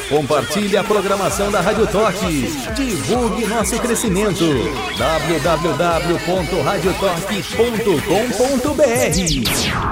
Compartilhe a programação da Rádio Toque. Divulgue nosso crescimento. www.radiotoque.com.br